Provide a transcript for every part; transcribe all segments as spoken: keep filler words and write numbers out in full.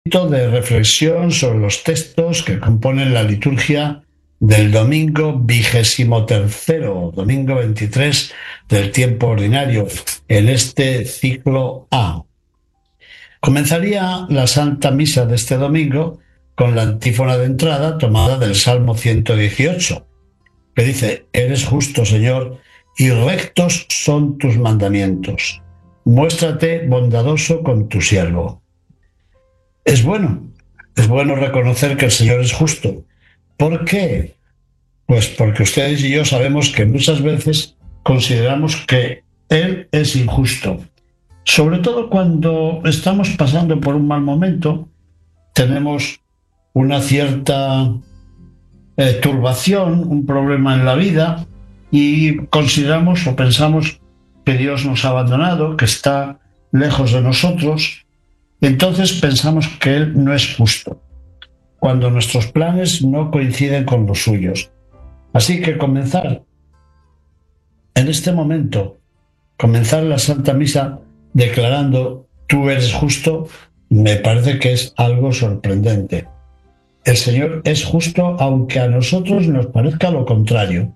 De reflexión sobre los textos que componen la liturgia del domingo vigésimo tercero, domingo veintitrés del tiempo ordinario, en este ciclo A. Comenzaría la Santa Misa de este domingo con la antífona de entrada tomada del Salmo ciento dieciocho, que dice: Eres justo, Señor, y rectos son tus mandamientos. Muéstrate bondadoso con tu siervo. Es bueno, es bueno reconocer que el Señor es justo. ¿Por qué? Pues porque ustedes y yo sabemos que muchas veces consideramos que Él es injusto. Sobre todo cuando estamos pasando por un mal momento, tenemos una cierta eh, turbación, un problema en la vida, y consideramos o pensamos que Dios nos ha abandonado, que está lejos de nosotros. Entonces pensamos que Él no es justo, cuando nuestros planes no coinciden con los suyos. Así que comenzar en este momento, comenzar la Santa Misa declarando tú eres justo, me parece que es algo sorprendente. El Señor es justo aunque a nosotros nos parezca lo contrario.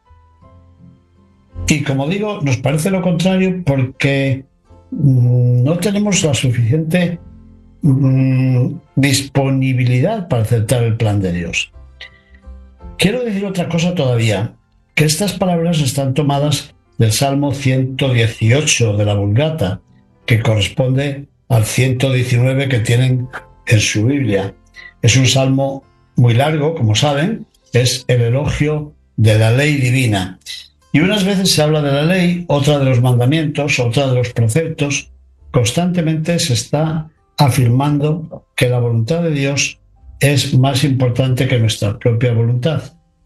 Y como digo, nos parece lo contrario porque no tenemos la suficiente mm, disponibilidad para aceptar el plan de Dios. Quiero decir otra cosa todavía, que estas palabras están tomadas del Salmo ciento dieciocho de la Vulgata, que corresponde al ciento diecinueve que tienen en su Biblia. Es un salmo muy largo, como saben, es el elogio de la ley divina. Y unas veces se habla de la ley, otra de los mandamientos, otra de los preceptos. Constantemente se está afirmando que la voluntad de Dios es más importante que nuestra propia voluntad.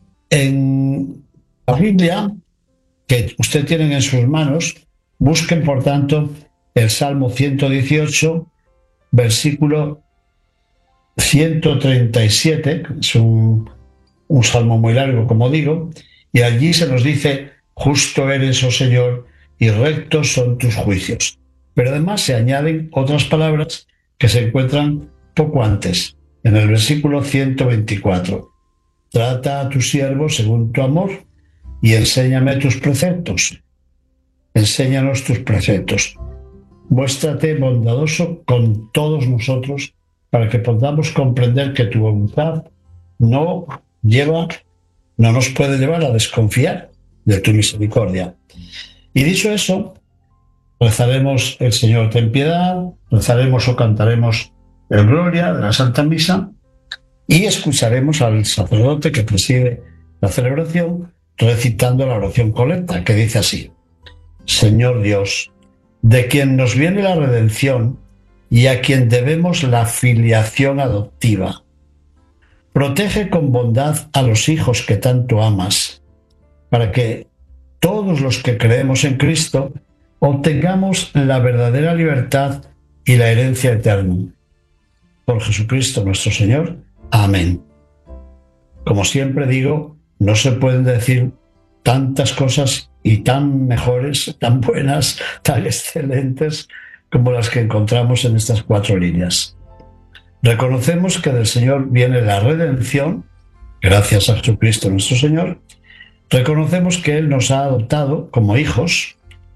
En la Biblia, que usted tiene en sus manos, busquen, por tanto, el Salmo ciento dieciocho, versículo ciento treinta y siete, es un, un salmo muy largo, como digo, y allí se nos dice: justo eres, oh Señor, y rectos son tus juicios. Pero además se añaden otras palabras que se encuentran poco antes, en el versículo ciento veinticuatro. Trata a tu siervo según tu amor y enséñame tus preceptos. Enséñanos tus preceptos. Muéstrate bondadoso con todos nosotros para que podamos comprender que tu voluntad no lleva, no nos puede llevar a desconfiar de tu misericordia. Y dicho eso, rezaremos el Señor ten piedad, rezaremos o cantaremos el Gloria de la Santa Misa y escucharemos al sacerdote que preside la celebración recitando la oración colecta, que dice así: Señor Dios, de quien nos viene la redención y a quien debemos la filiación adoptiva, protege con bondad a los hijos que tanto amas, para que todos los que creemos en Cristo obtengamos la verdadera libertad y la herencia eterna. Por Jesucristo nuestro Señor. Amén. Como siempre digo, no se pueden decir tantas cosas y tan mejores, tan buenas, tan excelentes como las que encontramos en estas cuatro líneas. Reconocemos que del Señor viene la redención, gracias a Jesucristo nuestro Señor. Reconocemos que Él nos ha adoptado como hijos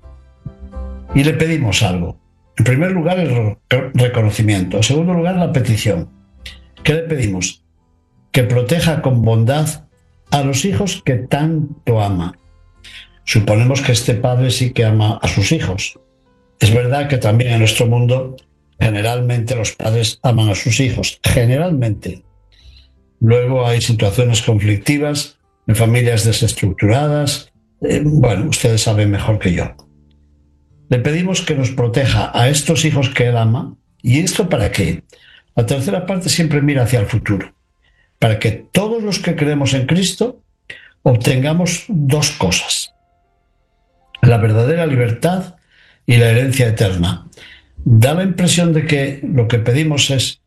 y le pedimos algo. En primer lugar, el reconocimiento. En segundo lugar, la petición. ¿Qué le pedimos? Que proteja con bondad a los hijos que tanto ama. Suponemos que este padre sí que ama a sus hijos. Es verdad que también en nuestro mundo generalmente los padres aman a sus hijos. Generalmente. Luego hay situaciones conflictivas en familias desestructuradas. Eh, bueno, ustedes saben mejor que yo. Le pedimos que nos proteja a estos hijos que Él ama. ¿Y esto para qué? La tercera parte siempre mira hacia el futuro. Para que todos los que creemos en Cristo obtengamos dos cosas: la verdadera libertad y la herencia eterna. Da la impresión de que lo que pedimos es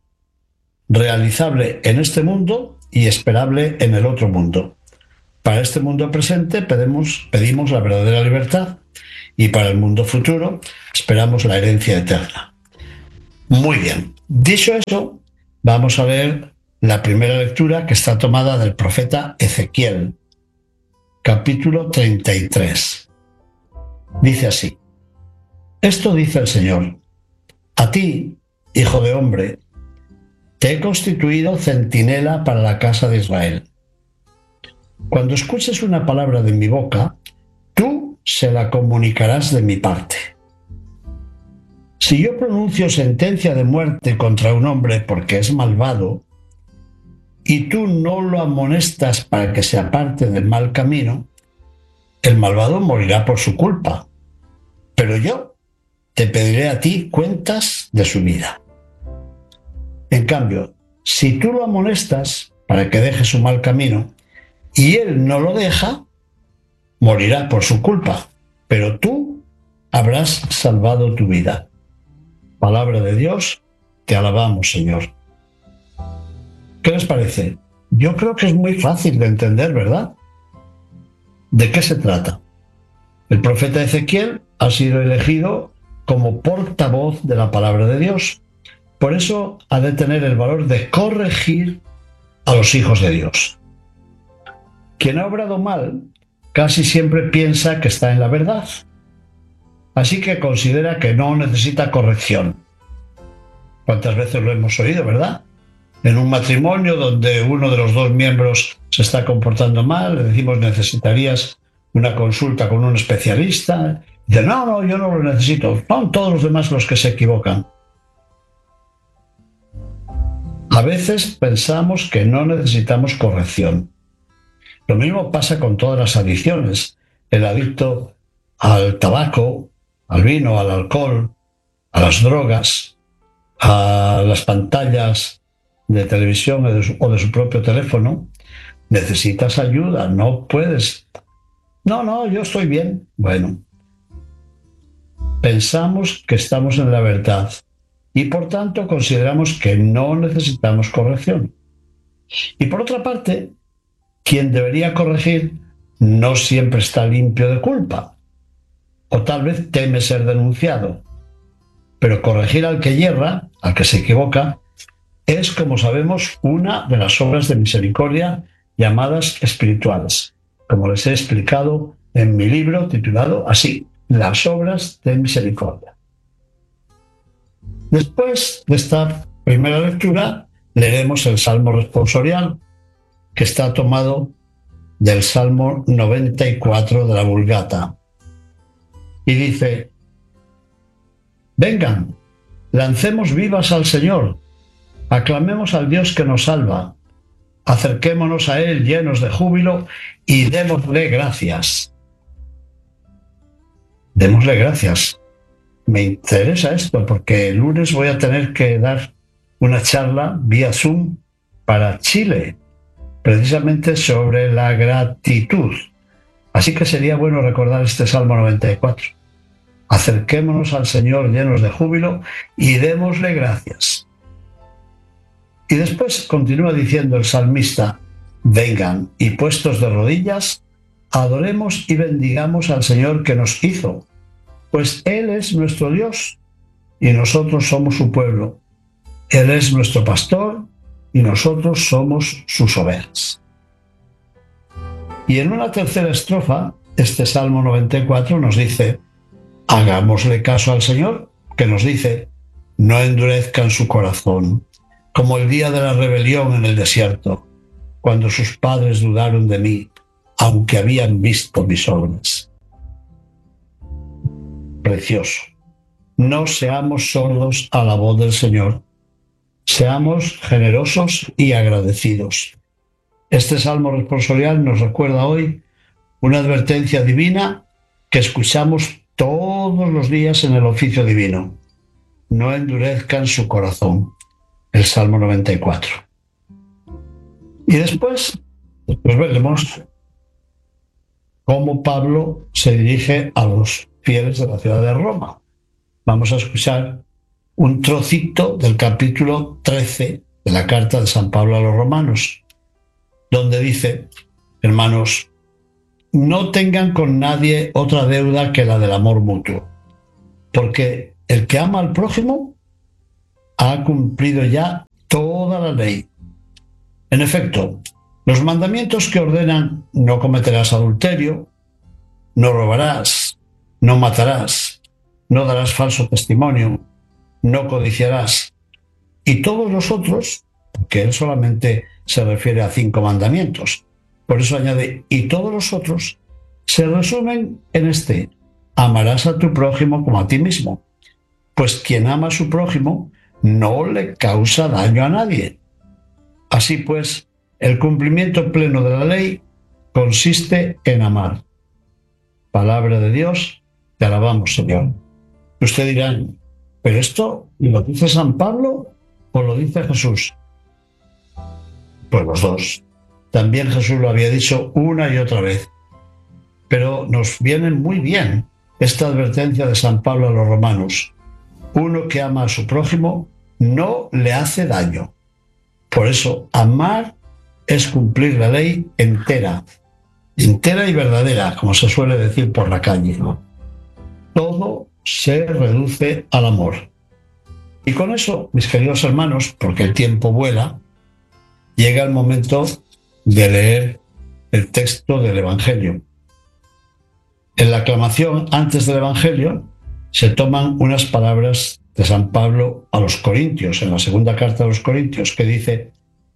realizable en este mundo y esperable en el otro mundo. Para este mundo presente pedimos, pedimos la verdadera libertad y para el mundo futuro esperamos la herencia eterna. Muy bien. Dicho eso, vamos a ver la primera lectura, que está tomada del profeta Ezequiel, capítulo treinta y tres. Dice así: esto dice el Señor: a ti, hijo de hombre, te he constituido centinela para la casa de Israel. Cuando escuches una palabra de mi boca, tú se la comunicarás de mi parte. Si yo pronuncio sentencia de muerte contra un hombre porque es malvado, y tú no lo amonestas para que se aparte del mal camino, el malvado morirá por su culpa, pero yo te pediré a ti cuentas de su vida. En cambio, si tú lo amonestas para que deje su mal camino y él no lo deja, morirá por su culpa, pero tú habrás salvado tu vida. Palabra de Dios, te alabamos, Señor. ¿Qué les parece? Yo creo que es muy fácil de entender, ¿verdad? ¿De qué se trata? El profeta Ezequiel ha sido elegido como portavoz de la palabra de Dios. Por eso ha de tener el valor de corregir a los hijos de Dios. Quien ha obrado mal casi siempre piensa que está en la verdad, así que considera que no necesita corrección. ¿Cuántas veces lo hemos oído, verdad? En un matrimonio donde uno de los dos miembros se está comportando mal, le decimos: necesitarías una consulta con un especialista. Dice: no, no, yo no lo necesito. Son todos los demás los que se equivocan. A veces pensamos que no necesitamos corrección. Lo mismo pasa con todas las adicciones. El adicto al tabaco, al vino, al alcohol, a las drogas, a las pantallas de televisión o de su, o de su propio teléfono, necesitas ayuda, no puedes. No, no, yo estoy bien. Bueno, pensamos que estamos en la verdad y por tanto consideramos que no necesitamos corrección. Y por otra parte, quien debería corregir no siempre está limpio de culpa, o tal vez teme ser denunciado. Pero corregir al que yerra, al que se equivoca, es, como sabemos, una de las obras de misericordia llamadas espirituales, como les he explicado en mi libro titulado así: Las obras de misericordia. Después de esta primera lectura, leeremos el Salmo responsorial, que está tomado del Salmo noventa y cuatro de la Vulgata. Y dice: vengan, lancemos vivas al Señor, aclamemos al Dios que nos salva, acerquémonos a Él llenos de júbilo y démosle gracias. Démosle gracias. Me interesa esto porque el lunes voy a tener que dar una charla vía Zoom para Chile, precisamente sobre la gratitud. Así que sería bueno recordar este Salmo noventa y cuatro. Acerquémonos al Señor llenos de júbilo y démosle gracias. Y después continúa diciendo el salmista: vengan y puestos de rodillas, adoremos y bendigamos al Señor que nos hizo, pues Él es nuestro Dios y nosotros somos su pueblo. Él es nuestro pastor y nosotros somos sus ovejas. Y en una tercera estrofa, este Salmo noventa y cuatro nos dice: hagámosle caso al Señor, que nos dice: no endurezcan su corazón, como el día de la rebelión en el desierto, cuando sus padres dudaron de mí, aunque habían visto mis obras. Precioso. No seamos sordos a la voz del Señor. Seamos generosos y agradecidos. Este Salmo responsorial nos recuerda hoy una advertencia divina que escuchamos todos los días en el oficio divino: no endurezcan su corazón. El Salmo noventa y cuatro. Y después, después veremos cómo Pablo se dirige a los fieles de la ciudad de Roma. Vamos a escuchar un trocito del capítulo trece de la carta de San Pablo a los romanos, donde dice: hermanos, no tengan con nadie otra deuda que la del amor mutuo, porque el que ama al prójimo ha cumplido ya toda la ley. En efecto, los mandamientos que ordenan no cometerás adulterio, no robarás, no matarás, no darás falso testimonio, no codiciarás, y todos los otros, porque él solamente se refiere a cinco mandamientos, por eso añade, y todos los otros se resumen en este: amarás a tu prójimo como a ti mismo, pues quien ama a su prójimo no le causa daño a nadie. Así pues, el cumplimiento pleno de la ley consiste en amar. Palabra de Dios, te alabamos, Señor. Usted dirá, ¿pero esto lo dice San Pablo o lo dice Jesús? Pues los dos. También Jesús lo había dicho una y otra vez. Pero nos viene muy bien esta advertencia de San Pablo a los romanos. Uno que ama a su prójimo no le hace daño. Por eso, amar es cumplir la ley entera, entera y verdadera, como se suele decir por la calle, ¿no? Todo se reduce al amor. Y con eso, mis queridos hermanos, porque el tiempo vuela, llega el momento de leer el texto del Evangelio. En la aclamación antes del Evangelio se toman unas palabras de San Pablo a los Corintios, en la segunda carta a los Corintios, que dice: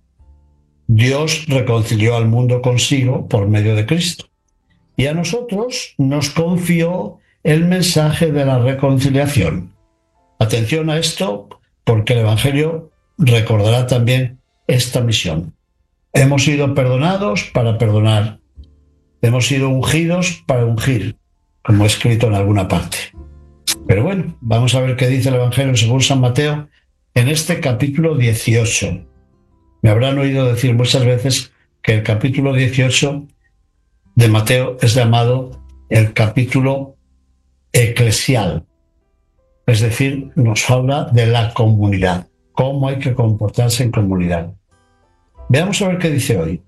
Dios reconcilió al mundo consigo por medio de Cristo, y a nosotros nos confió el mensaje de la reconciliación. Atención a esto, porque el Evangelio recordará también esta misión. Hemos sido perdonados para perdonar. Hemos sido ungidos para ungir, como he escrito en alguna parte. Pero bueno, vamos a ver qué dice el Evangelio según San Mateo en este capítulo dieciocho. Me habrán oído decir muchas veces que el capítulo dieciocho de Mateo es llamado el capítulo eclesial. Es decir, nos habla de la comunidad, cómo hay que comportarse en comunidad. Veamos a ver qué dice hoy.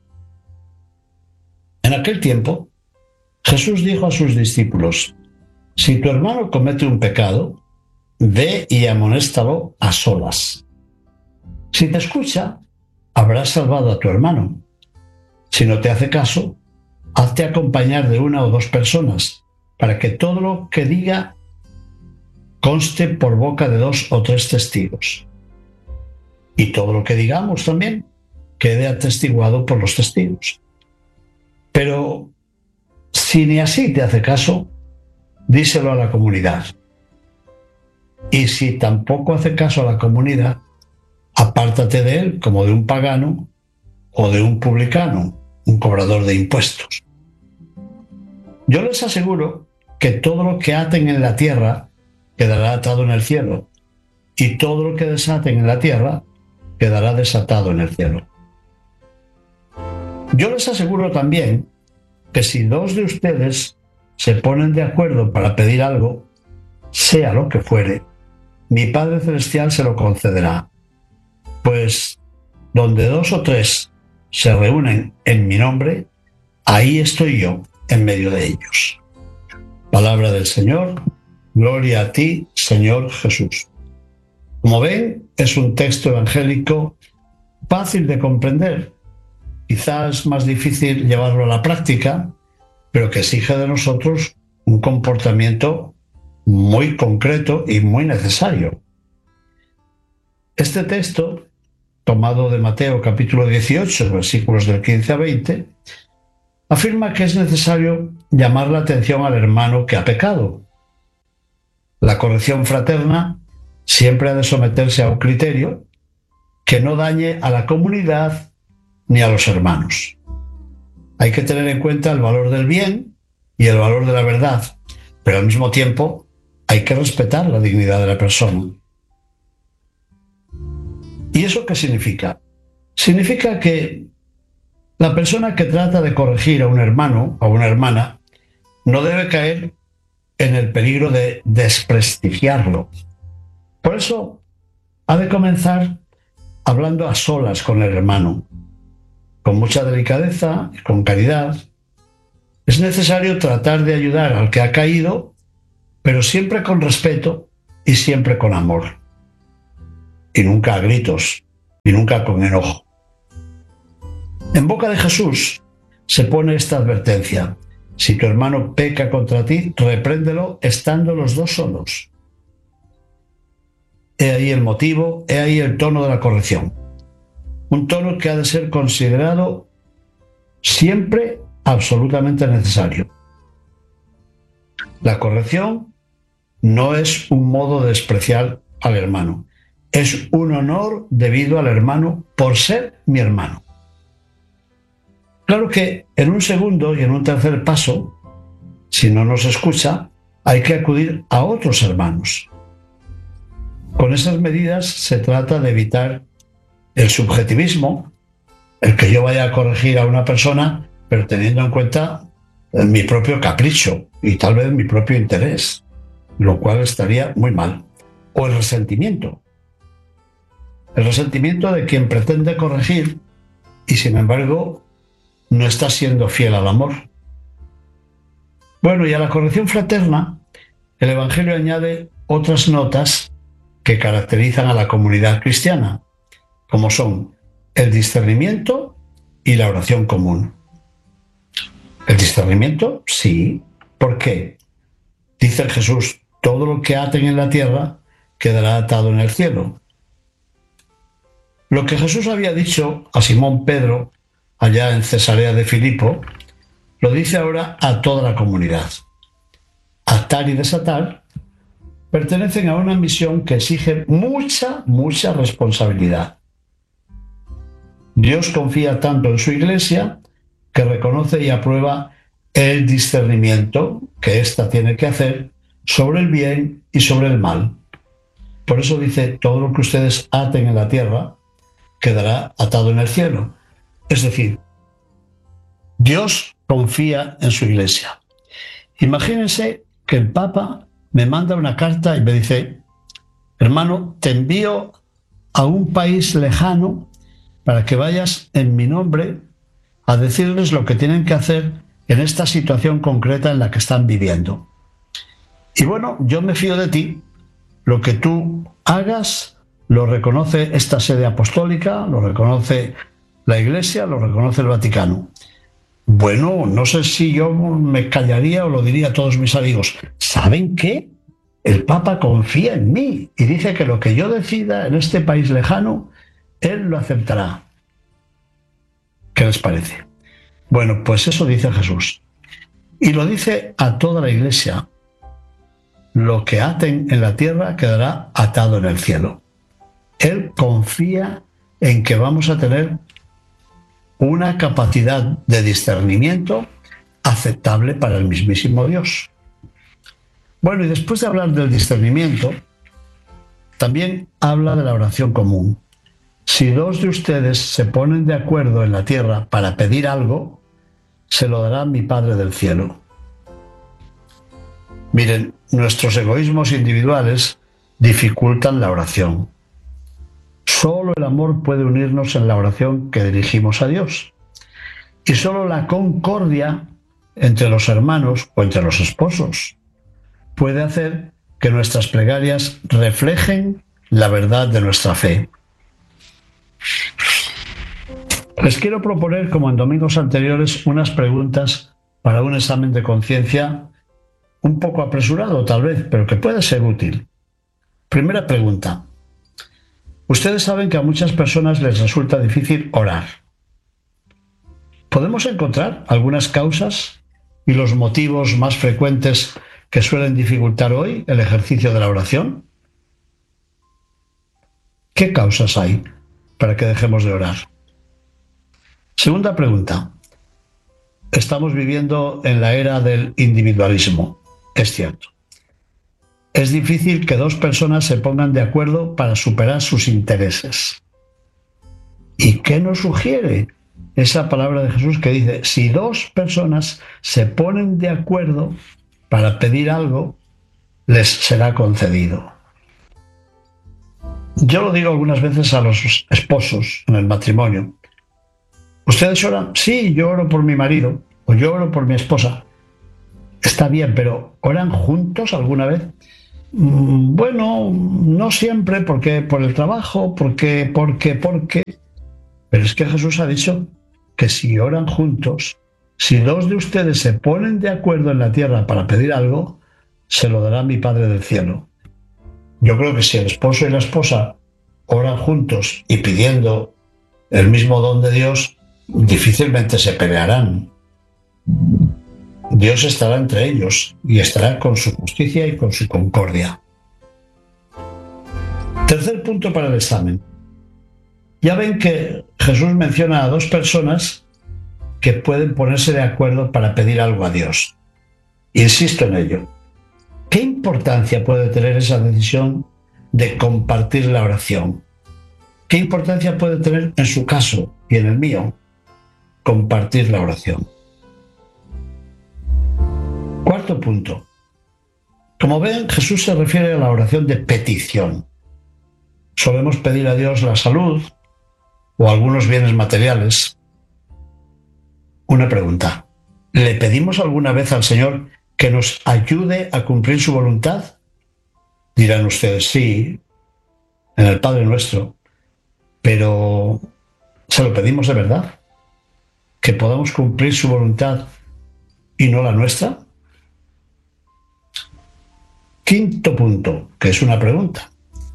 En aquel tiempo, Jesús dijo a sus discípulos: si tu hermano comete un pecado, ve y amonéstalo a solas. Si te escucha, habrás salvado a tu hermano. Si no te hace caso, hazte acompañar de una o dos personas, para que todo lo que diga conste por boca de dos o tres testigos. Y todo lo que digamos también quede atestiguado por los testigos. Pero si ni así te hace caso, díselo a la comunidad. Y si tampoco hace caso a la comunidad, apártate de él como de un pagano o de un publicano, un cobrador de impuestos. Yo les aseguro que todo lo que aten en la tierra quedará atado en el cielo, y todo lo que desaten en la tierra quedará desatado en el cielo. Yo les aseguro también que si dos de ustedes se ponen de acuerdo para pedir algo, sea lo que fuere, mi Padre Celestial se lo concederá. Pues donde dos o tres se reúnen en mi nombre, ahí estoy yo en medio de ellos. Palabra del Señor, gloria a ti, Señor Jesús. Como ven, es un texto evangélico fácil de comprender, quizás más difícil llevarlo a la práctica, pero que exige de nosotros un comportamiento muy concreto y muy necesario. Este texto, tomado de Mateo capítulo dieciocho, versículos del quince a veinte, afirma que es necesario llamar la atención al hermano que ha pecado. La corrección fraterna siempre ha de someterse a un criterio que no dañe a la comunidad ni a los hermanos. Hay que tener en cuenta el valor del bien y el valor de la verdad, pero al mismo tiempo hay que respetar la dignidad de la persona. ¿Y eso qué significa? Significa que la persona que trata de corregir a un hermano o a una hermana no debe caer en el peligro de desprestigiarlo. Por eso ha de comenzar hablando a solas con el hermano, con mucha delicadeza y con caridad. Es necesario tratar de ayudar al que ha caído, pero siempre con respeto y siempre con amor. y nunca a gritos, y nunca con enojo. En boca de Jesús se pone esta advertencia: si tu hermano peca contra ti, repréndelo estando los dos solos. He ahí el motivo, he ahí el tono de la corrección. Un tono que ha de ser considerado siempre absolutamente necesario. La corrección no es un modo de despreciar al hermano, es un honor debido al hermano por ser mi hermano. Claro que en un segundo y en un tercer paso, si no nos escucha, hay que acudir a otros hermanos. Con esas medidas se trata de evitar el subjetivismo, el que yo vaya a corregir a una persona, pero teniendo en cuenta mi propio capricho y tal vez mi propio interés, lo cual estaría muy mal. O el resentimiento. El resentimiento de quien pretende corregir y sin embargo no está siendo fiel al amor. Bueno, y a la corrección fraterna, el Evangelio añade otras notas que caracterizan a la comunidad cristiana, como son el discernimiento y la oración común. ¿El discernimiento? Sí. ¿Por qué? Dice Jesús: todo lo que aten en la tierra quedará atado en el cielo. Lo que Jesús había dicho a Simón Pedro allá en Cesarea de Filipo, lo dice ahora a toda la comunidad. Atar y desatar pertenecen a una misión que exige mucha, mucha responsabilidad. Dios confía tanto en su Iglesia que reconoce y aprueba el discernimiento que ésta tiene que hacer sobre el bien y sobre el mal. Por eso dice: todo lo que ustedes aten en la tierra quedará atado en el cielo. Es decir, Dios confía en su Iglesia. Imagínense que el Papa me manda una carta y me dice: hermano, te envío a un país lejano para que vayas en mi nombre a decirles lo que tienen que hacer en esta situación concreta en la que están viviendo. Y bueno, yo me fío de ti. Lo que tú hagas lo reconoce esta sede apostólica, lo reconoce la Iglesia, lo reconoce el Vaticano. Bueno, no sé si yo me callaría o lo diría a todos mis amigos: ¿saben qué? El Papa confía en mí y dice que lo que yo decida en este país lejano, él lo aceptará. ¿Qué les parece? Bueno, pues eso dice Jesús. Y lo dice a toda la Iglesia: lo que aten en la tierra quedará atado en el cielo. Él confía en que vamos a tener una capacidad de discernimiento aceptable para el mismísimo Dios. Bueno, y después de hablar del discernimiento, también habla de la oración común. Si dos de ustedes se ponen de acuerdo en la tierra para pedir algo, se lo dará mi Padre del cielo. Miren, nuestros egoísmos individuales dificultan la oración. Solo el amor puede unirnos en la oración que dirigimos a Dios. Y solo la concordia entre los hermanos o entre los esposos puede hacer que nuestras plegarias reflejen la verdad de nuestra fe. Les quiero proponer, como en domingos anteriores, unas preguntas para un examen de conciencia un poco apresurado tal vez, pero que puede ser útil. Primera pregunta. Ustedes saben que a muchas personas les resulta difícil orar. ¿Podemos encontrar algunas causas y los motivos más frecuentes que suelen dificultar hoy el ejercicio de la oración? ¿Qué causas hay para que dejemos de orar? Segunda pregunta. Estamos viviendo en la era del individualismo. Es cierto. Es difícil que dos personas se pongan de acuerdo para superar sus intereses. ¿Y qué nos sugiere esa palabra de Jesús que dice: si dos personas se ponen de acuerdo para pedir algo, les será concedido? Yo lo digo algunas veces a los esposos en el matrimonio. ¿Ustedes oran? Sí, yo oro por mi marido o yo oro por mi esposa. Está bien, pero ¿oran juntos alguna vez? Bueno, no siempre, porque por el trabajo, porque, porque, porque. Pero es que Jesús ha dicho que si oran juntos, si dos de ustedes se ponen de acuerdo en la tierra para pedir algo, se lo dará mi Padre del cielo. Yo creo que si el esposo y la esposa oran juntos y pidiendo el mismo don de Dios, difícilmente se pelearán. Dios estará entre ellos y estará con su justicia y con su concordia. Tercer punto para el examen. Ya ven que Jesús menciona a dos personas que pueden ponerse de acuerdo para pedir algo a Dios. Insisto en ello. ¿Qué importancia puede tener esa decisión de compartir la oración? ¿Qué importancia puede tener en su caso y en el mío compartir la oración? Cuarto punto. Como ven, Jesús se refiere a la oración de petición. Solemos pedir a Dios la salud o algunos bienes materiales. Una pregunta. ¿Le pedimos alguna vez al Señor que nos ayude a cumplir su voluntad? Dirán ustedes, sí, en el Padre Nuestro. Pero, ¿se lo pedimos de verdad? ¿Que podamos cumplir su voluntad y no la nuestra? Quinto punto, que es una pregunta.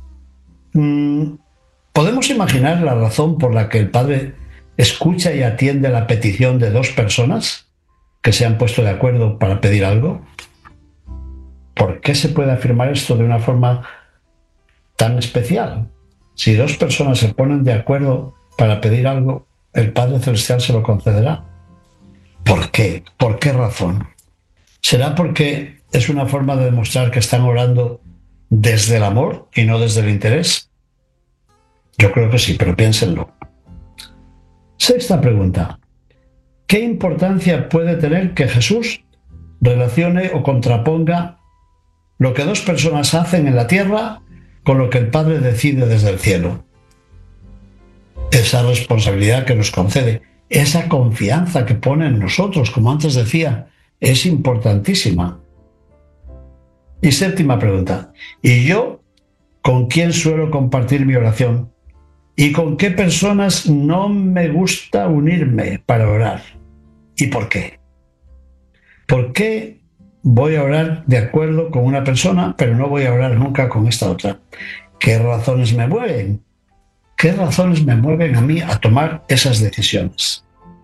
¿Podemos imaginar la razón por la que el Padre escucha y atiende la petición de dos personas que se han puesto de acuerdo para pedir algo? ¿Por qué se puede afirmar esto de una forma tan especial? Si dos personas se ponen de acuerdo para pedir algo, el Padre Celestial se lo concederá. ¿Por qué? ¿Por qué razón? ¿Será porque es una forma de demostrar que están orando desde el amor y no desde el interés? Yo creo que sí, pero piénsenlo. Sexta pregunta. ¿Qué importancia puede tener que Jesús relacione o contraponga lo que dos personas hacen en la tierra con lo que el Padre decide desde el cielo? Esa responsabilidad que nos concede, esa confianza que pone en nosotros, como antes decía, es importantísima. Y séptima pregunta. ¿Y yo con quién suelo compartir mi oración? ¿Y con qué personas no me gusta unirme para orar? ¿Y por qué? ¿Por qué voy a orar de acuerdo con una persona, pero no voy a orar nunca con esta otra? ¿Qué razones me mueven? ¿Qué razones me mueven a mí a tomar esas decisiones?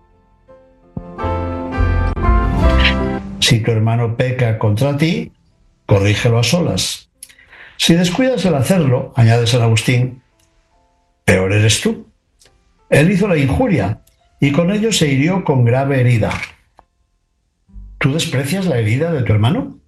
Si tu hermano peca contra ti, corrígelo a solas. Si descuidas el hacerlo, añade San Agustín, peor eres tú. Él hizo la injuria y con ello se hirió con grave herida. ¿Tú desprecias la herida de tu hermano?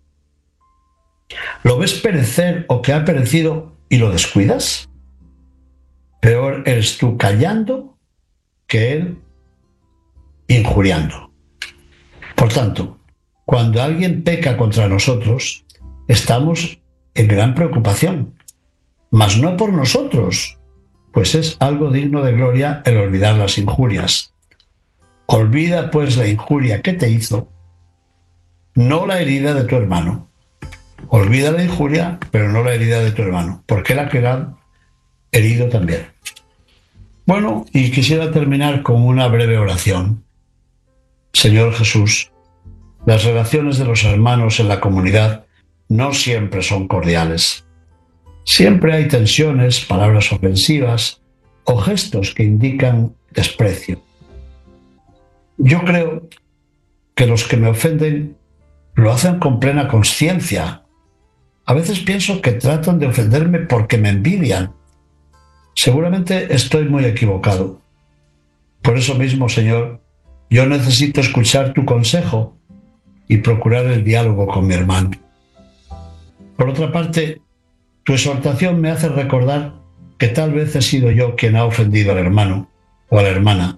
¿Lo ves perecer o que ha perecido y lo descuidas? Peor eres tú callando que él injuriando. Por tanto, cuando alguien peca contra nosotros, estamos en gran preocupación, mas no por nosotros, pues es algo digno de gloria el olvidar las injurias. Olvida pues la injuria que te hizo, no la herida de tu hermano. Olvida la injuria, pero no la herida de tu hermano, porque él ha quedado herido también. Bueno, y quisiera terminar con una breve oración. Señor Jesús, las relaciones de los hermanos en la comunidad no siempre son cordiales. Siempre hay tensiones, palabras ofensivas o gestos que indican desprecio. Yo creo que los que me ofenden lo hacen con plena conciencia. A veces pienso que tratan de ofenderme porque me envidian. Seguramente estoy muy equivocado. Por eso mismo, Señor, yo necesito escuchar tu consejo y procurar el diálogo con mi hermano. Por otra parte, tu exhortación me hace recordar que tal vez he sido yo quien ha ofendido al hermano o a la hermana.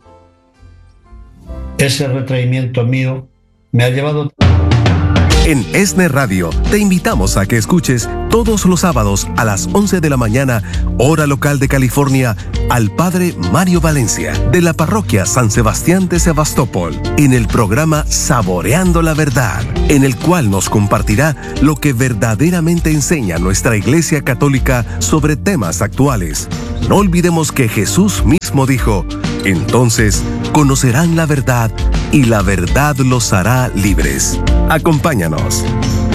Ese retraimiento mío me ha llevado... En ESNE Radio te invitamos a que escuches todos los sábados a las once de la mañana, hora local de California, al Padre Mario Valencia, de la Parroquia San Sebastián de Sebastopol, en el programa Saboreando la Verdad, en el cual nos compartirá lo que verdaderamente enseña nuestra Iglesia Católica sobre temas actuales. No olvidemos que Jesús mismo dijo: entonces conocerán la verdad y la verdad los hará libres. Acompáñanos.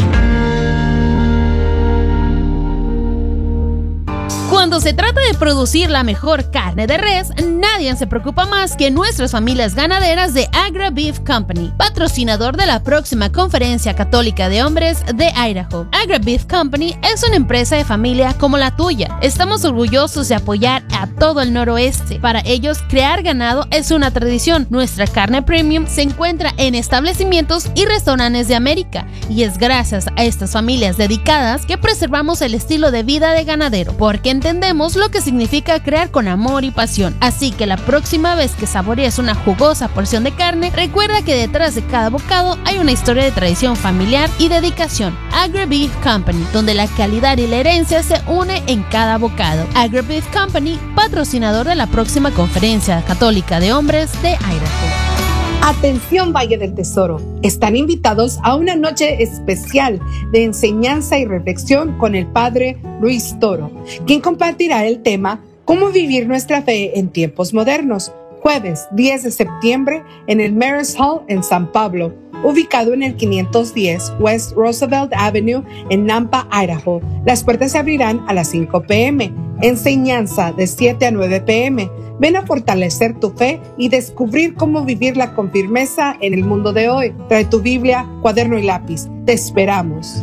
Cuando se trata de producir la mejor carne de res, nadie se preocupa más que nuestras familias ganaderas de Agra Beef Company, patrocinador de la próxima Conferencia Católica de Hombres de Idaho. Agra Beef Company es una empresa de familia como la tuya. Estamos orgullosos de apoyar a todo el noroeste. Para ellos, crear ganado es una tradición. Nuestra carne premium se encuentra en establecimientos y restaurantes de América, y es gracias a estas familias dedicadas que preservamos el estilo de vida de ganadero, porque entendemos lo que significa crear con amor y pasión. Así que la próxima vez que saborees una jugosa porción de carne, recuerda que detrás de cada bocado hay una historia de tradición familiar y dedicación. Agra Beef Company, donde la calidad y la herencia se une en cada bocado. Agra Beef Company, patrocinador de la próxima Conferencia Católica de Hombres de Idaho. Atención Valle del Tesoro, están invitados a una noche especial de enseñanza y reflexión con el Padre Luis Toro, quien compartirá el tema ¿Cómo vivir nuestra fe en tiempos modernos? Jueves diez de septiembre en el Maris Hall en San Pablo, ubicado en el quinientos diez West Roosevelt Avenue en Nampa, Idaho. Las puertas se abrirán a las cinco p m Enseñanza de siete a nueve p m Ven a fortalecer tu fe y descubrir cómo vivirla con firmeza en el mundo de hoy. Trae tu Biblia, cuaderno y lápiz. Te esperamos.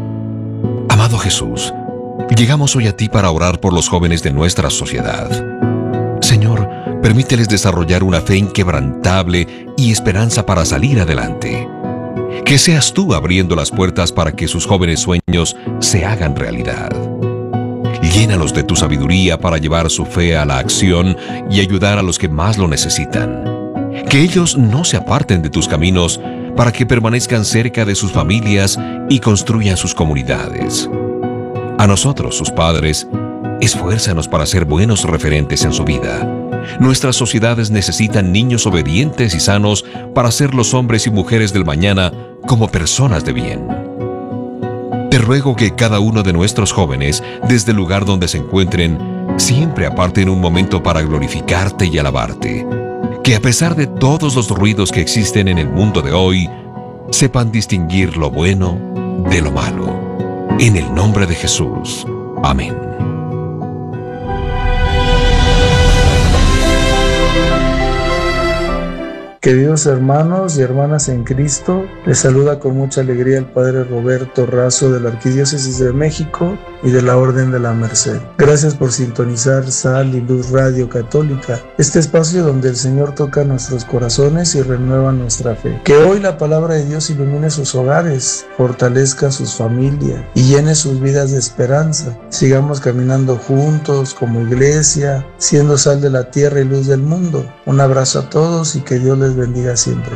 Amado Jesús, llegamos hoy a ti para orar por los jóvenes de nuestra sociedad. Señor, permíteles desarrollar una fe inquebrantable y esperanza para salir adelante. Que seas tú abriendo las puertas para que sus jóvenes sueños se hagan realidad. Llénalos de tu sabiduría para llevar su fe a la acción y ayudar a los que más lo necesitan. Que ellos no se aparten de tus caminos para que permanezcan cerca de sus familias y construyan sus comunidades. A nosotros, sus padres, esfuérzanos para ser buenos referentes en su vida. Nuestras sociedades necesitan niños obedientes y sanos para ser los hombres y mujeres del mañana como personas de bien. Te ruego que cada uno de nuestros jóvenes, desde el lugar donde se encuentren, siempre aparten un momento para glorificarte y alabarte. Que a pesar de todos los ruidos que existen en el mundo de hoy, sepan distinguir lo bueno de lo malo. En el nombre de Jesús. Amén. Queridos hermanos y hermanas en Cristo, les saluda con mucha alegría el Padre Roberto Razo de la Arquidiócesis de México y de la Orden de la Merced. Gracias por sintonizar Sal y Luz Radio Católica, este espacio donde el Señor toca nuestros corazones y renueva nuestra fe. Que hoy la palabra de Dios ilumine sus hogares, fortalezca sus familias y llene sus vidas de esperanza. Sigamos caminando juntos como iglesia, siendo sal de la tierra y luz del mundo. Un abrazo a todos y que Dios les bendiga siempre.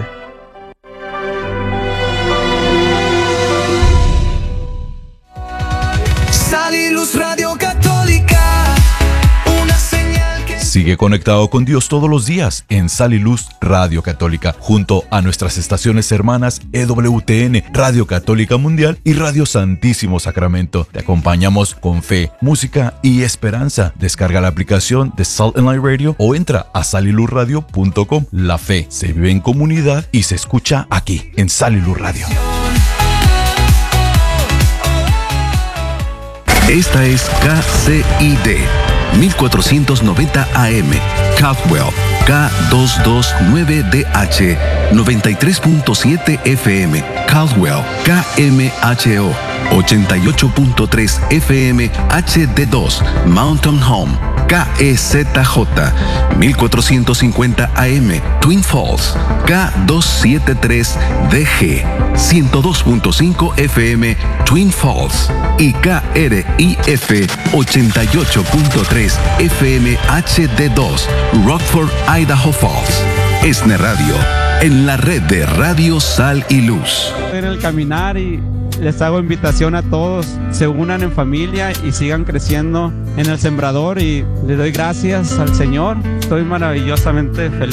Sal y Luz Radio Católica, una señal que... Sigue conectado con Dios todos los días en Sal y Luz Radio Católica, junto a nuestras estaciones hermanas E W T N, Radio Católica Mundial y Radio Santísimo Sacramento. Te acompañamos con fe, música y esperanza. Descarga la aplicación de Salt and Light Radio o entra a sal y luz radio punto com. La fe se vive en comunidad y se escucha aquí en Sal y Luz Radio. Esta es K C I D mil cuatrocientos noventa A M, Caldwell, K doscientos veintinueve D H, noventa y tres punto siete F M, Caldwell, K M H O, ochenta y ocho punto tres F M H D dos, Mountain Home, K E Z J, mil cuatrocientos cincuenta A M, Twin Falls, K doscientos setenta y tres D G, ciento dos punto cinco F M, Twin Falls, y K R I F ochenta y ocho punto tres F M H D dos, Rockford, Idaho Falls. ESNE Radio, en la red de Radio Sal y Luz. En el caminar y les hago invitación a todos, se unan en familia y sigan creciendo en el sembrador, y le doy gracias al Señor. Estoy maravillosamente feliz.